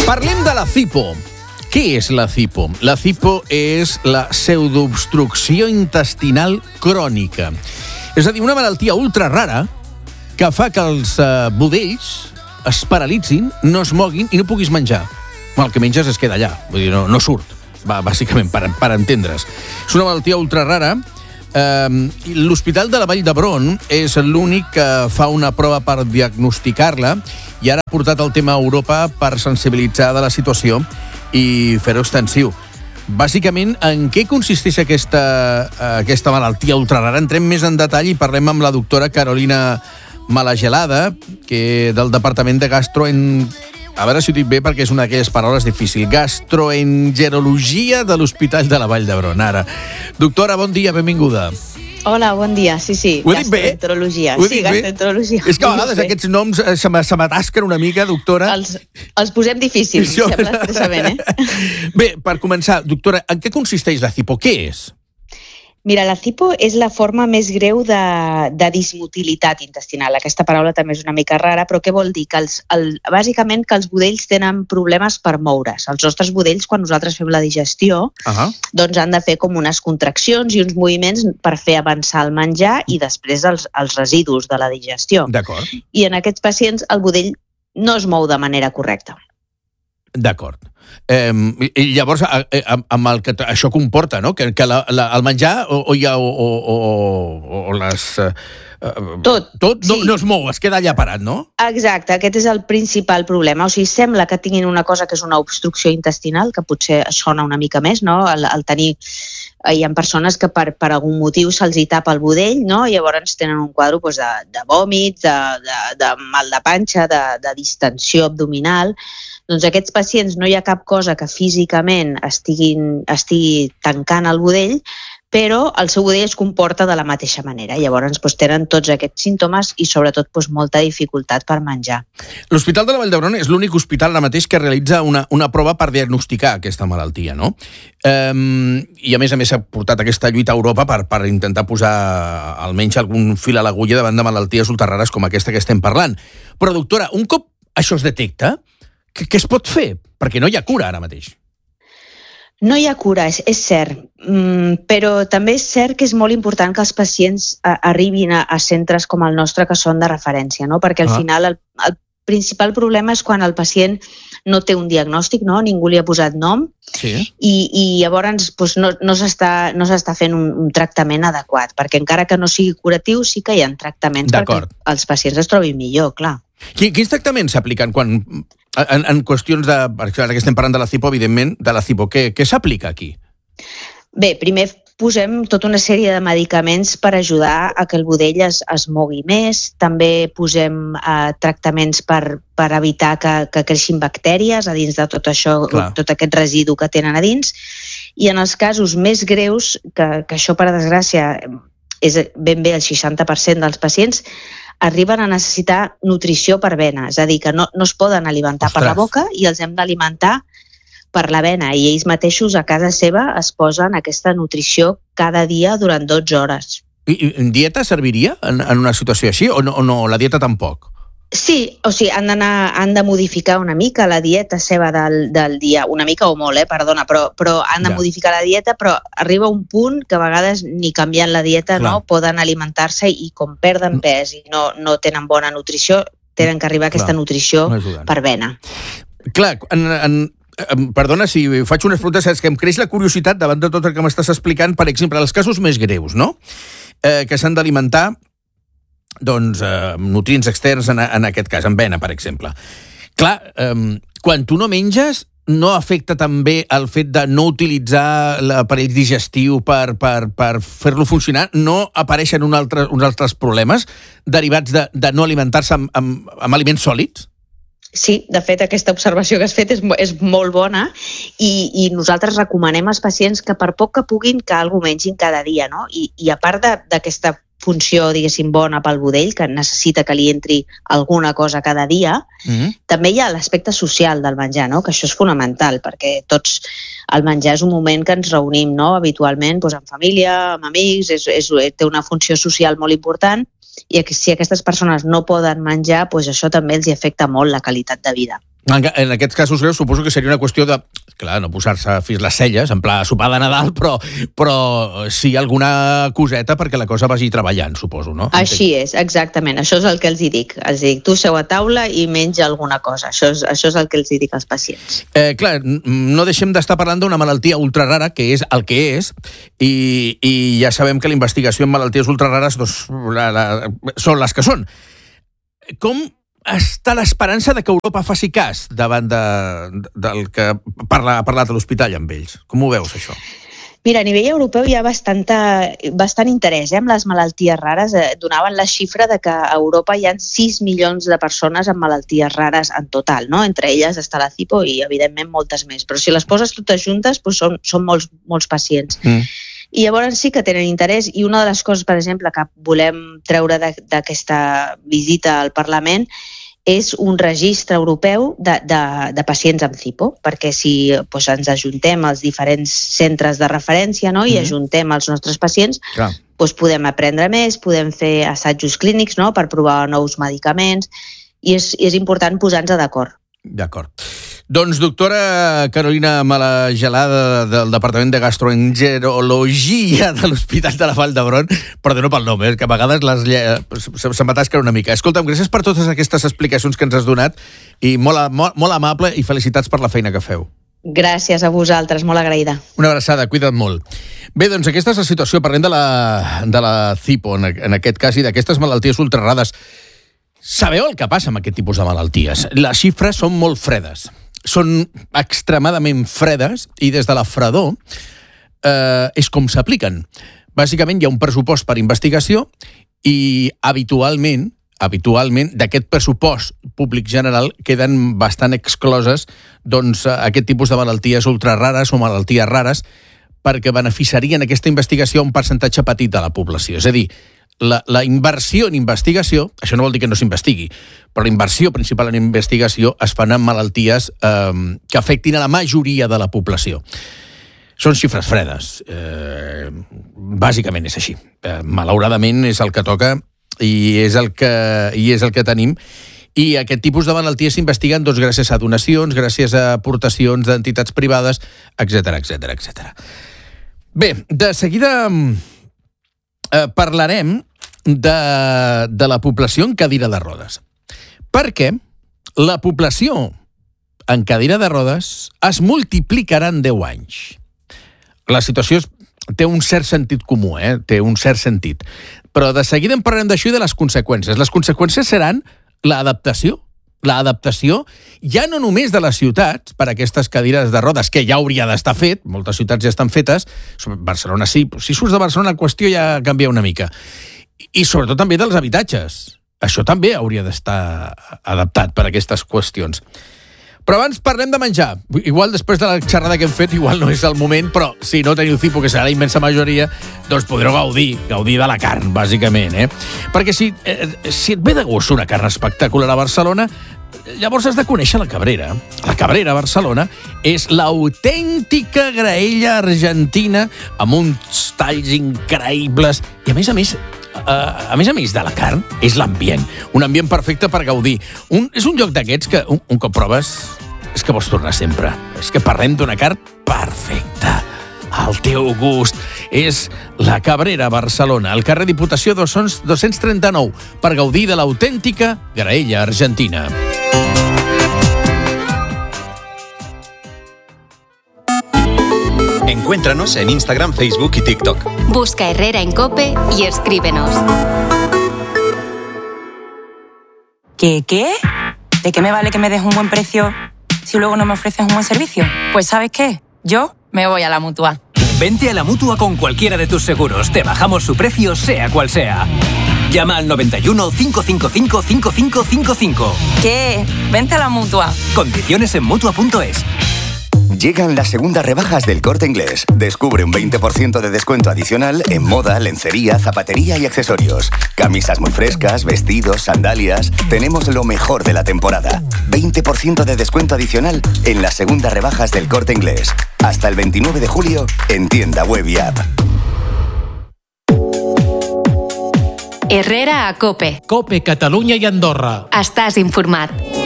Parlem de la CIPO. Què és la CIPO? La CIPO és la pseudoobstrucció intestinal crònica. És a dir, una malaltia ultra rara que fa que els budells es paralitzin, no es moguin i no puguis menjar. El que menges es queda allà, vull dir, no surt, bàsicament, per entendre's. És una malaltia ultra rara. L'Hospital de la Vall d'Hebron és l'únic que fa una prova per diagnosticar-la i ara ha portat el tema a Europa per sensibilitzar de la situació i fer-ho extensiu. Bàsicament, en què consisteix aquesta malaltia ultrarara? Entrem més en detall i parlem amb la doctora Carolina Malagelada, que del Departament de a veure si ho dic bé perquè és una d'aquelles paraules difícils. Gastroenterologia de l'Hospital de la Vall d'Hebron. Ara, doctora, bon dia, benvinguda. Hola, bon dia. Sí. Ho he dit bé? Gastroenterologia. Sí, gastroenterologia. És que a vegades aquests noms se m'atasquen una mica, doctora. Els posem difícils, sembla expressament, Bé, per començar, doctora, en què consisteix la CIPO? Què és? Mira, la CIPO és la forma més greu de dismotilitat intestinal. Aquesta paraula també és una mica rara, però què vol dir? Bàsicament que els budells tenen problemes per moure's. Els nostres budells, quan nosaltres fem la digestió, doncs han de fer com unes contraccions i uns moviments per fer avançar el menjar i després els residus de la digestió. D'acord. I en aquests pacients el budell no es mou de manera correcta. D'acord. I llavors, amb el que això comporta, no? Que el menjar o les... Tot no es mou, es queda allà parat, no? Exacte, aquest és el principal problema. O sigui, sembla que tinguin una cosa que és una obstrucció intestinal, que potser sona una mica més, no? El tenir... Hi ha persones que per algun motiu se'ls hi tapa el budell, no? I llavors tenen un quadre de vòmits, de mal de panxa, de distensió abdominal. Doncs aquests pacients no hi ha cap cosa que físicament estigui tancant el budell, però el seu budell es comporta de la mateixa manera. Llavors tenen tots aquests símptomes i sobretot molta dificultat per menjar. L'Hospital de la Vall d'Hebron és l'únic hospital ara mateix que realitza una prova per diagnosticar aquesta malaltia, no? I a més s'ha portat aquesta lluita a Europa per intentar posar almenys algun fil a l'agulla davant de malalties ultrarrares com aquesta que estem parlant. Però, doctora, un cop això es detecta, què es pot fer? Perquè no hi ha cura ara mateix. No hi ha cura, és cert, però també és cert que és molt important que els pacients arribin a centres com el nostre que són de referència, no? Perquè al final el principal problema és quan el pacient no té un diagnòstic, no? Ningú li ha posat nom, i llavors no s'està fent un tractament adequat, perquè encara que no sigui curatiu sí que hi ha tractaments perquè els pacients es trobin millor, clar. Quins tractaments s'apliquen en qüestions de... Ara que estem parlant de la CIPO, evidentment, de la CIPO, què s'aplica aquí? Bé, primer posem tota una sèrie de medicaments per ajudar a que el budell es mogui més. També posem tractaments per evitar que creixin bactèries a dins de tot això, tot aquest residu que tenen a dins. I en els casos més greus, que això per desgràcia és ben bé el 60% dels pacients, arriben a necessitar nutrició per vena, és a dir, que no es poden alimentar per la boca i els hem d'alimentar per la vena, i ells mateixos a casa seva es posen aquesta nutrició cada dia durant 12 hores. I dieta serviria en una situació així o no, la dieta tampoc? Sí, o sigui, han de modificar una mica la dieta seva del dia, una mica o molt, perdona, però han de modificar la dieta, però arriba un punt que a vegades ni canviant la dieta no poden alimentar-se i com perden pes i no tenen bona nutrició, tenen que arribar a aquesta nutrició per vena. Clar, perdona si faig unes preguntes, és que em creix la curiositat davant de tot el que m'estàs explicant, per exemple, els casos més greus, no? Que s'han d'alimentar nutrients externs en aquest cas, en vena, per exemple. Clar, quan tu no menges, no afecta també el fet de no utilitzar l'aparell digestiu per fer-lo funcionar? No apareixen uns altres problemes derivats de no alimentar-se amb aliments sòlids? Sí, de fet, aquesta observació que has fet és molt bona i nosaltres recomanem als pacients que per poc que puguin que alguna mengin cada dia, no? I a part d'aquesta funció, diguéssim, bona pel budell, que necessita que li entri alguna cosa cada dia, també hi ha l'aspecte social del menjar, no? Que això és fonamental, perquè el menjar és un moment que ens reunim, no? Habitualment, en família, amb amics, té una funció social molt important, i si aquestes persones no poden menjar, això també els afecta molt la qualitat de vida. En aquests casos greus suposo que seria una qüestió de, clar, no posar-se fins les celles, en pla sopar de Nadal, però sí alguna coseta perquè la cosa vagi treballant, suposo, no? Així és, exactament. Això és el que els hi dic. Els dic, tu seu a taula i menja alguna cosa. Això és el que els hi dic als pacients. Clar, no deixem d'estar parlant d'una malaltia ultrarara, que és el que és, i ja sabem que la investigació en malalties ultrarares són les que són. Com està l'esperança de que Europa faci cas davant del que ha parlat a l'hospital amb ells? Com ho veus, això? Mira, a nivell europeu hi ha bastant interès amb les malalties rares. Donaven la xifra de que a Europa hi ha 6 milions de persones amb malalties rares en total, no? Entre elles està la CIPO i, evidentment, moltes més. Però si les poses totes juntes, doncs són molts pacients. I llavors sí que tenen interès, i una de les coses, per exemple, que volem treure d'aquesta visita al Parlament és un registre europeu de pacients amb CIPO, perquè si ens ajuntem als diferents centres de referència, no? I ajuntem els nostres pacients, podem aprendre més, podem fer assajos clínics, no? Per provar nous medicaments, i és important posar-nos d'acord. D'acord. Doncs, doctora Carolina Malagelada, del Departament de Gastroenterologia de l'Hospital de la Vall d'Hebron, perdó pel nom, que a vegades se m'atasquen una mica. Escolta'm, gràcies per totes aquestes explicacions que ens has donat i molt amable, i felicitats per la feina que feu. Gràcies a vosaltres, molt agraïda. Una abraçada, cuida't molt. Bé, doncs aquesta és la situació. Parlem de la CIPO, en aquest cas, i d'aquestes malalties ultrarades. Sabeu el que passa amb aquest tipus de malalties? Les xifres són molt fredes. Són extremadament fredes, i des de la fredor és com s'apliquen. Bàsicament hi ha un pressupost per investigació i habitualment d'aquest pressupost públic general queden bastant excloses aquest tipus de malalties ultrarares o malalties rares, perquè beneficiarien aquesta investigació a un percentatge petit de la població. És a dir, la inversió en investigació, això no vol dir que no s'investigui, però la inversió principal en investigació es fan en malalties que afectin a la majoria de la població. Són xifres fredes. Bàsicament és així. Malauradament és el que toca i és el que tenim. I aquest tipus de malalties s'investiguen gràcies a donacions, gràcies a aportacions d'entitats privades, etc. Bé, de seguida parlarem de la població en cadira de rodes. Perquè la població en cadira de rodes es multiplicarà en 10 anys. La situació té un cert sentit comú, té un cert sentit. Però de seguida en parlarem d'això i de les conseqüències. Les conseqüències seran l'adaptació. L'adaptació ja no només de les ciutats per a aquestes cadires de rodes, que ja hauria d'estar fet, moltes ciutats ja estan fetes, Barcelona sí, si surts de Barcelona la qüestió ja canvia una mica. I sobretot també dels habitatges. Això també hauria d'estar adaptat per a aquestes qüestions. Però abans parlem de menjar. Igual després de la xerrada que hem fet, igual no és el moment, però si no teniu CIPO, que serà la immensa majoria, doncs podreu gaudir de la carn, bàsicament. Perquè si et ve de gust una carn espectacular a Barcelona, llavors has de conèixer la Cabrera. La Cabrera a Barcelona és l'autèntica graella argentina amb uns talls increïbles i, a més de la carn, és l'ambient. Un ambient perfecte per gaudir. És un lloc d'aquests que un cop proves és que vols tornar sempre. És que parlem d'una carn perfecta. Al teu gust. És la Cabrera a Barcelona, al carrer Diputació 239, per gaudir de l'autèntica graella argentina. Encuéntranos en Instagram, Facebook y TikTok. Busca Herrera en COPE y escríbenos. ¿Qué? ¿De qué me vale que me des un buen precio si luego no me ofreces un buen servicio? Pues ¿sabes qué? Yo me voy a la Mutua. Vente a la Mutua con cualquiera de tus seguros. Te bajamos su precio, sea cual sea. Llama al 91 555 5555. ¿Qué? Vente a la Mutua. Condiciones en Mutua.es. Llegan las segundas rebajas del Corte Inglés. Descubre un 20% de descuento adicional en moda, lencería, zapatería y accesorios. Camisas muy frescas, vestidos, sandalias. Tenemos lo mejor de la temporada. 20% de descuento adicional en las segundas rebajas del Corte Inglés. Hasta el 29 de julio en tienda web y app. Herrera a COPE. COPE, Catalunya i Andorra. Estàs informat.